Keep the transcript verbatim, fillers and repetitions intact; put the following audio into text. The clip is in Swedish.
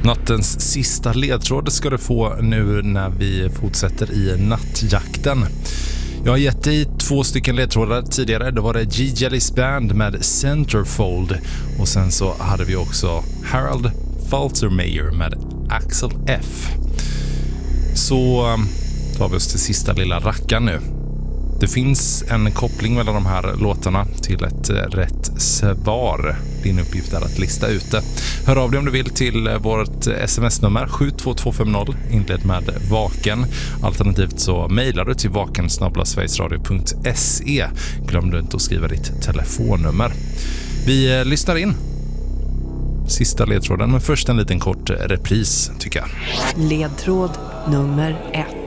Nattens sista ledtråd ska du få nu när vi fortsätter i nattjakten. Jag har gett dig två stycken ledtrådar tidigare. Då var det G-Jelly's Band med Centerfold. Och sen så hade vi också Harold Faltermeyer med Axel F. Så tar vi oss till sista lilla rackan nu. Det finns en koppling mellan de här låtarna till ett rätt svar. Din uppgift är att lista ut det. Hör av dig om du vill till vårt sms-nummer sju två två fem noll, inled med vaken. Alternativt så mejlar du till vaken snabel-a sverigesradio punkt se. Glöm du inte att skriva ditt telefonnummer. Vi lyssnar in sista ledtråden, men först en liten kort repris tycker jag. Ledtråd nummer ett.